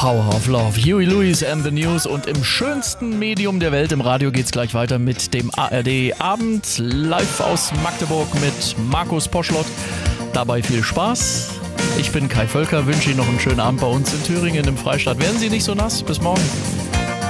Power of Love, Huey Lewis and the News, und im schönsten Medium der Welt, im Radio, geht's gleich weiter mit dem ARD Abend, live aus Magdeburg mit Markus Poschlott. Dabei viel Spaß. Ich bin Kai Völker, wünsche Ihnen noch einen schönen Abend bei uns in Thüringen im Freistaat. Werden Sie nicht so nass. Bis morgen.